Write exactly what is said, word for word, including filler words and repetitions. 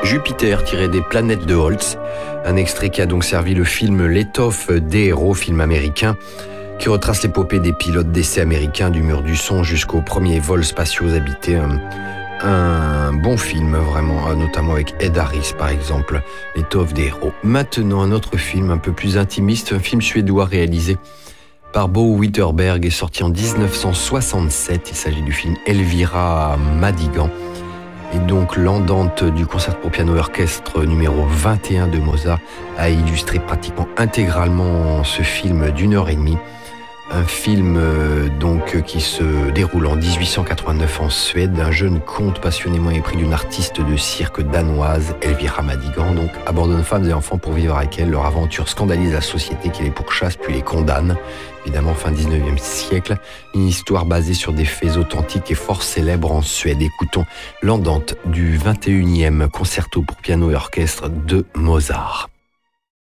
Jupiter tiré des planètes de Holtz, un extrait qui a donc servi le film L'étoffe des héros, film américain, qui retrace l'épopée des pilotes d'essai américains du mur du son jusqu'aux premiers vols spatiaux habités. Un, un bon film, vraiment, notamment avec Ed Harris, par exemple, L'étoffe des héros. Maintenant, un autre film un peu plus intimiste, un film suédois réalisé par Bo Widerberg et sorti en dix-neuf cent soixante-sept. Il s'agit du film Elvira Madigan. Et donc l'andante du concert pour piano et orchestre numéro vingt et un de Mozart a illustré pratiquement intégralement ce film d'une heure et demie. Un film euh, donc qui se déroule en dix-huit cent quatre-vingt-neuf en Suède. Un jeune comte passionnément épris d'une artiste de cirque danoise, Elvira Madigan, donc abandonne femmes et enfants pour vivre avec elle. Leur aventure scandalise la société qui les pourchasse puis les condamne. Évidemment, fin dix-neuvième siècle, une histoire basée sur des faits authentiques et fort célèbres en Suède. Écoutons l'andante du vingt et unième concerto pour piano et orchestre de Mozart.